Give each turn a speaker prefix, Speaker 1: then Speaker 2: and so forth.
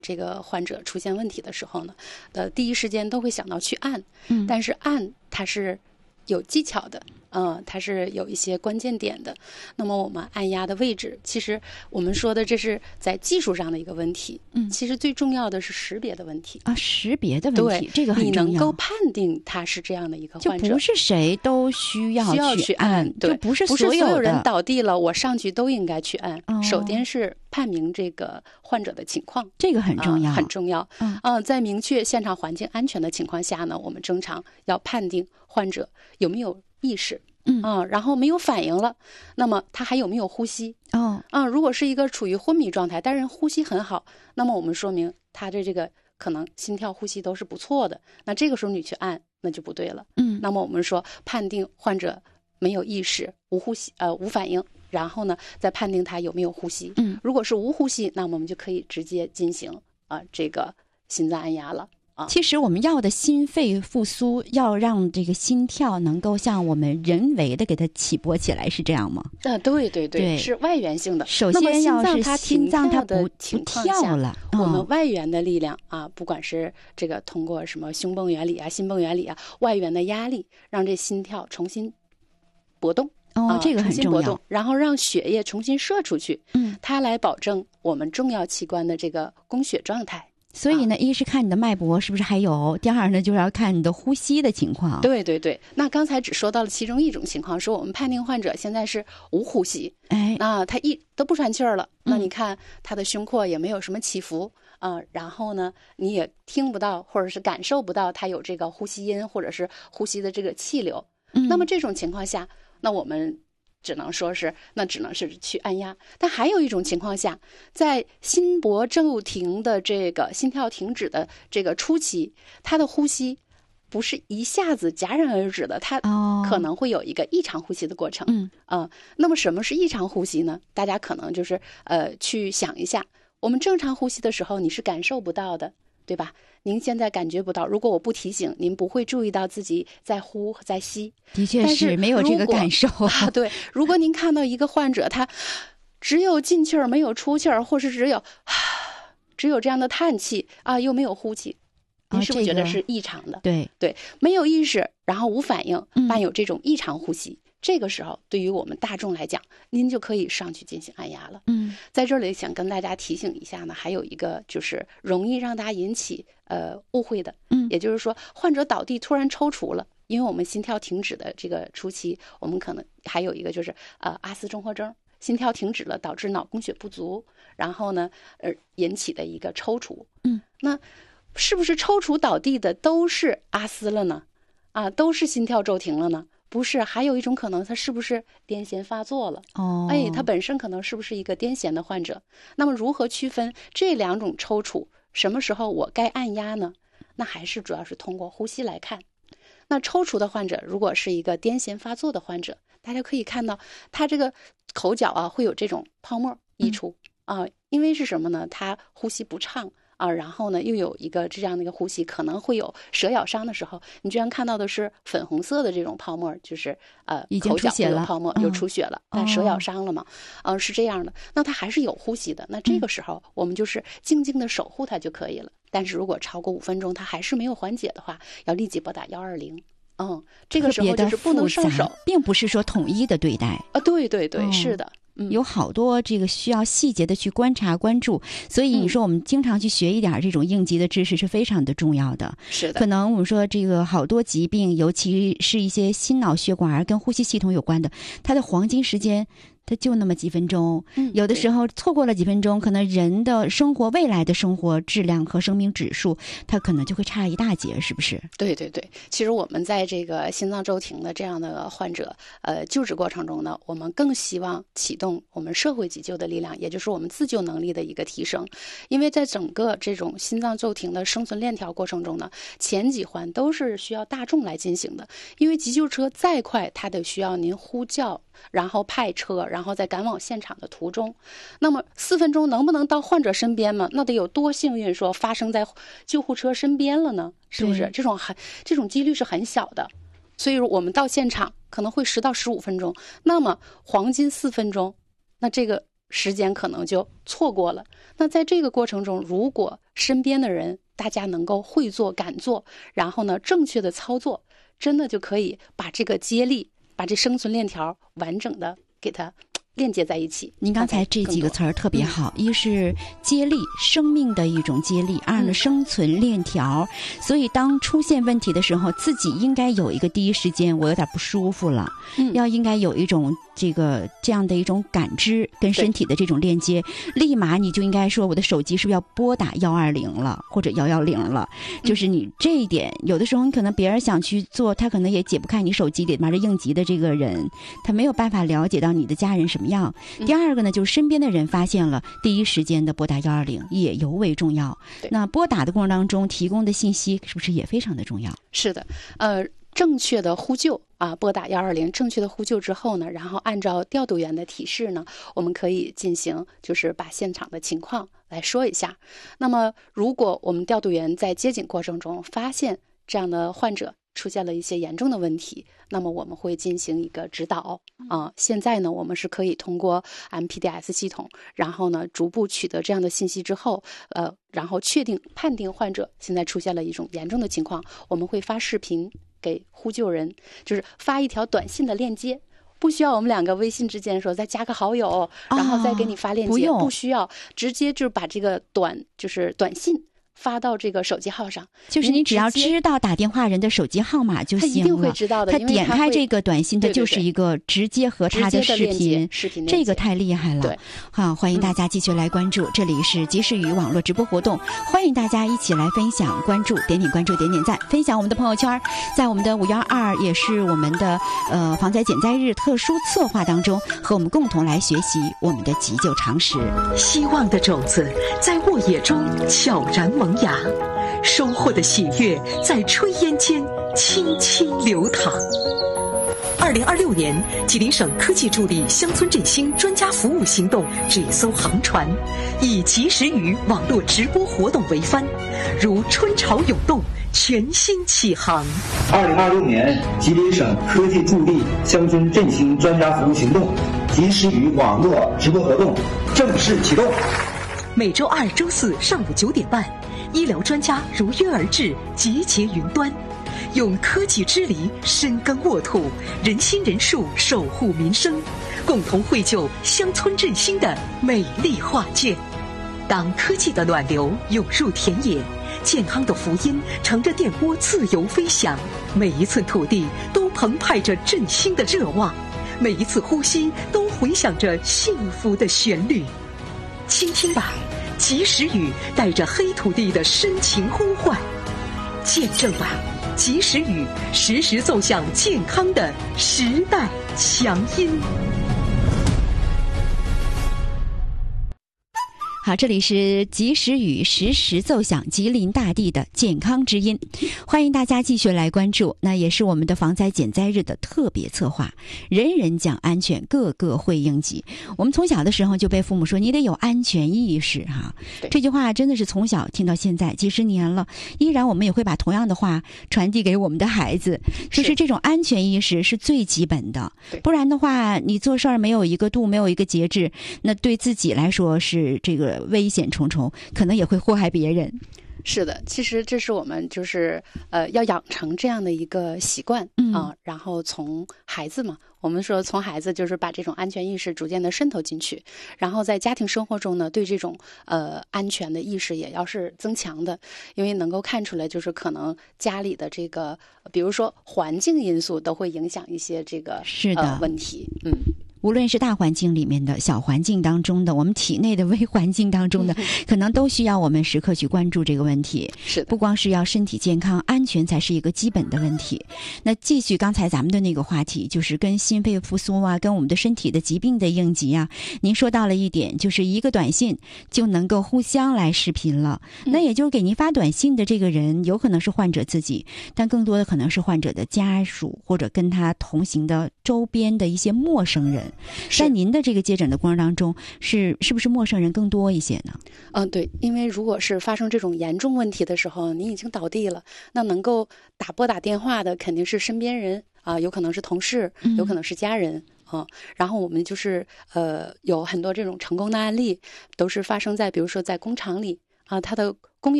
Speaker 1: 这个患者出现问题的时候呢，第一时间都会想到去按，但是按它是有技巧的，它是有一些关键点的。那么我们按压的位置，其实我们说的这是在技术上的一个问题，其实最重要的是识别的问题
Speaker 2: 啊，识别的问题，这个很重要。
Speaker 1: 你能够判定他是这样的一个患者，
Speaker 2: 就不是谁都需要去按，
Speaker 1: 对，
Speaker 2: 就不是
Speaker 1: 所有人
Speaker 2: 的
Speaker 1: 倒地了，我上去都应该去按。首先是判明这个患者的情况，
Speaker 2: 这个很重要，
Speaker 1: 很重要。在明确现场环境安全的情况下呢，我们正常要判定患者有没有意识，然后没有反应了，那么他还有没有呼吸？如果是一个处于昏迷状态，但是呼吸很好，那么我们说明他的这个可能心跳、呼吸都是不错的。那这个时候你去按，那就不对了。那么我们说判定患者没有意识、无呼吸、无反应，然后呢再判定他有没有呼吸。如果是无呼吸，那么我们就可以直接进行这个心脏按压了。
Speaker 2: 其实我们要的心肺复苏，要让这个心跳能够像我们人为的给它起搏起来，是这样吗？
Speaker 1: 对，是外源性的。
Speaker 2: 首先要是心脏它不跳了，
Speaker 1: 我们外源的力量不管是这个通过什么胸泵原理心泵原理外源的压力，让这心跳重新搏动。
Speaker 2: 这个很重要，
Speaker 1: 然后让血液重新射出去，它来保证我们重要器官的这个供血状态。
Speaker 2: 所以呢，一是看你的脉搏是不是还有，第二呢就是要看你的呼吸的情况。
Speaker 1: 对，那刚才只说到了其中一种情况，说我们判定患者现在是无呼吸，那他都不喘气儿了，那你看他的胸廓也没有什么起伏然后呢你也听不到或者是感受不到他有这个呼吸音或者是呼吸的这个气流，那么这种情况下，那我们只能是去按压。但还有一种情况下，在心搏骤停的这个心跳停止的这个初期，他的呼吸不是一下子戛然而止的，他可能会有一个异常呼吸的过程。那么什么是异常呼吸呢？大家可能就是去想一下，我们正常呼吸的时候你是感受不到的，对吧？您现在感觉不到，如果我不提醒，您不会注意到自己在呼在吸。
Speaker 2: 的确是没有这个感受
Speaker 1: 对，如果您看到一个患者，他只有进气儿没有出气儿，或是只有这样的叹气又没有呼气，您是不是觉得是异常的？
Speaker 2: 对，
Speaker 1: 没有意识，然后无反应，伴有这种异常呼吸。这个时候对于我们大众来讲，您就可以上去进行按压了。在这里想跟大家提醒一下呢，还有一个就是容易让大家引起误会的，也就是说患者倒地突然抽搐了，因为我们心跳停止的这个初期，我们可能还有一个就是阿斯综合征，心跳停止了导致脑供血不足，然后呢引起的一个抽搐。那是不是抽搐倒地的都是阿斯了呢？都是心跳骤停了呢？不是，还有一种可能，他是不是癫痫发作了？他本身可能是不是一个癫痫的患者？那么如何区分这两种抽搐？什么时候我该按压呢？那还是主要是通过呼吸来看。那抽搐的患者，如果是一个癫痫发作的患者，大家可以看到他这个口角会有这种泡沫溢出因为是什么呢？他呼吸不畅。然后呢，又有一个这样的一个呼吸，可能会有舌咬伤的时候，你居然看到的是粉红色的这种泡沫，就是口角有泡沫，有出血了，但舌咬伤了嘛，是这样的。那他还是有呼吸的，那这个时候我们就是静静的守护他就可以了。但是如果超过5分钟他还是没有缓解的话，要立即拨打120。这个时候就是不能松手，
Speaker 2: 并不是说统一的对待
Speaker 1: 对，是的。
Speaker 2: 有好多这个需要细节的去观察关注，所以你说我们经常去学一点这种应急的知识是非常的重要的。
Speaker 1: 是的，
Speaker 2: 可能我们说这个好多疾病，尤其是一些心脑血管跟呼吸系统有关的，它的黄金时间它就那么几分钟，有的时候错过了几分钟，可能人的未来的生活质量和生命指数，它可能就会差一大截，是不是？
Speaker 1: 对，其实我们在这个心脏骤停的这样的患者救治过程中呢，我们更希望启动我们社会急救的力量，也就是我们自救能力的一个提升。因为在整个这种心脏骤停的生存链条过程中呢，前几环都是需要大众来进行的，因为急救车再快，它得需要您呼叫，然后派车，然后在赶往现场的途中。那么4分钟能不能到患者身边吗？那得有多幸运说发生在救护车身边了呢？是不是？这种几率是很小的。所以我们到现场可能会10到15分钟，那么黄金4分钟，那这个时间可能就错过了。那在这个过程中，如果身边的人大家能够会做敢做，然后呢正确的操作，真的就可以把这个接力，把这生存链条完整的给它链接在一起。
Speaker 2: 您刚才这几个词儿特别好，一是接力，生命的一种接力；二呢，生存链条。所以当出现问题的时候，自己应该有一个第一时间我有点不舒服了，应该有一种这样的一种感知跟身体的这种链接，立马你就应该说我的手机是不是要拨打120了或者110了，就是你这一点有的时候你可能别人想去做，他可能也解不开你手机里面的应急的这个人，他没有办法了解到你的家人什么样。第二个呢，就是身边的人发现了，第一时间的拨打120也尤为重要。那拨打的过程当中提供的信息是不是也非常的重要？
Speaker 1: 是的，正确的呼救啊，拨打120，正确的呼救之后呢，然后按照调度员的提示呢，我们可以进行就是把现场的情况来说一下。那么如果我们调度员在接警过程中发现这样的患者出现了一些严重的问题，那么我们会进行一个指导现在呢，我们是可以通过 MPDS 系统，然后呢逐步取得这样的信息之后，然后判定患者现在出现了一种严重的情况，我们会发视频给呼救人，就是发一条短信的链接，不需要我们两个微信之间说再加个好友，然后再给你发链接，不需要，直接就把这个短信发到这个手机号上，
Speaker 2: 就是你只要知道打电话人的手机号码就行了。
Speaker 1: 他一定会知道的，
Speaker 2: 他点开这个短信，它就是一个直接和他的视频，这个太厉害了。
Speaker 1: 对，
Speaker 2: 好，欢迎大家继续来关注，这里是及时雨网络直播活动，欢迎大家一起来分享、关注、点点关注、点点赞，分享我们的朋友圈。在我们的5月2也是我们的防灾减灾日特殊策划当中，和我们共同来学习我们的急救常识。
Speaker 3: 希望的种子在沃野中悄然萌芽，收获的喜悦在炊烟间轻轻流淌。2026年，吉林省科技助力乡村振兴专家服务行动这艘航船，以及时雨网络直播活动为帆，如春潮涌动，全新起航。
Speaker 4: 2026年，吉林省科技助力乡村振兴专家服务行动及时雨网络直播活动正式启动。
Speaker 3: 每周2、周4上午9点半，医疗专家如约而至，集结云端，用科技之力深耕沃土，人心人术守护民生，共同绘就乡村振兴的美丽画卷。当科技的暖流涌入田野，健康的福音乘着电波自由飞翔，每一寸土地都澎湃着振兴的热望，每一次呼吸都回响着幸福的旋律。倾听吧，及时雨带着黑土地的深情呼唤；见证吧，及时雨时时奏响健康的时代强音。
Speaker 2: 好，这里是及时雨时时奏响吉林大地的健康之音，欢迎大家继续来关注。那也是我们的防灾减灾日的特别策划，人人讲安全，个个会应急。我们从小的时候就被父母说你得有安全意识哈，这句话真的是从小听到现在几十年了，依然我们也会把同样的话传递给我们的孩子，就是这种安全意识是最基本的，不然的话你做事儿没有一个度，没有一个节制，那对自己来说是这个危险重重，可能也会祸害别人。
Speaker 1: 是的，其实这是我们就是要养成这样的一个习惯然后从孩子嘛，我们说从孩子就是把这种安全意识逐渐的渗透进去，然后在家庭生活中呢，对这种安全的意识也要是增强的，因为能够看出来就是可能家里的这个比如说环境因素都会影响一些这个问题。
Speaker 2: 无论是大环境里面的、小环境当中的、我们体内的微环境当中的，可能都需要我们时刻去关注这个问题。
Speaker 1: 是的，
Speaker 2: 不光是要身体健康，安全才是一个基本的问题。那继续刚才咱们的那个话题，就是跟心肺复苏啊，跟我们的身体的疾病的应急啊。您说到了一点，就是一个短信就能够互相来视频了。那也就是给您发短信的这个人，有可能是患者自己，但更多的可能是患者的家属或者跟他同行的周边的一些陌生人。在您的这个接诊的过程当中，是不是陌生人更多一些呢？
Speaker 1: 对，因为如果是发生这种严重问题的时候，你已经倒地了，那能够拨打电话的肯定是身边人有可能是同事，有可能是家人然后我们就是有很多这种成功的案例，都是发生在比如说在工厂里啊，它的